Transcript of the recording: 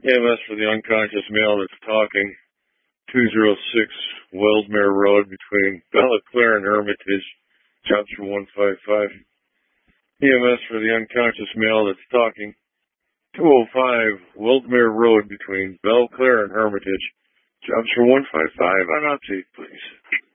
EMS for the unconscious male that's talking. 206 Weldmere Road between Bella Claire and Hermitage. Jobs for 155. EMS for the unconscious male that's talking. 205 Weldmere Road between Belle Claire and Hermitage. Jobs for 155 on update, please.